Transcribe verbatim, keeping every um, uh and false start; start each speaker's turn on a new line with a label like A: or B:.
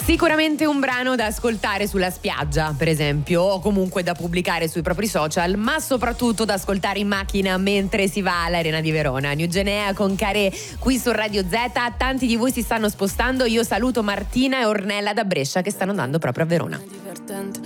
A: Sicuramente un brano da ascoltare sulla spiaggia, per esempio, o comunque da pubblicare sui propri social, ma soprattutto da ascoltare in macchina mentre si va all'Arena di Verona. New Genea con Care qui su Radio Z. Tanti di voi si stanno spostando. Io saluto Martina e Ornella da Brescia che stanno andando proprio a Verona.